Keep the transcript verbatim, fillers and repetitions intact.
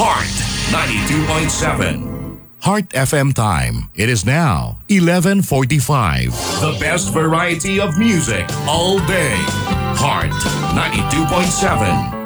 Heart ninety-two point seven. Heart F M time. It is now eleven forty-five. The best variety of music all day. Heart ninety-two point seven.